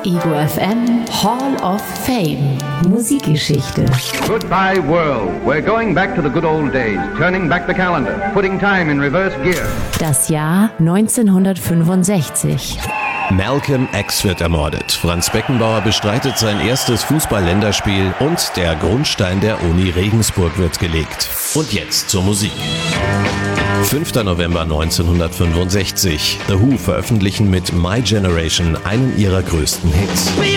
Ego FM Hall of Fame. Musikgeschichte. Goodbye world. We're going back to the good old days, turning back the calendar, putting time in reverse gear. Das Jahr 1965. Malcolm X wird ermordet. Franz Beckenbauer bestreitet sein erstes Fußball-Länderspiel und der Grundstein der Uni Regensburg wird gelegt. Und jetzt zur Musik. 5. November 1965. The Who veröffentlichen mit My Generation einen ihrer größten Hits.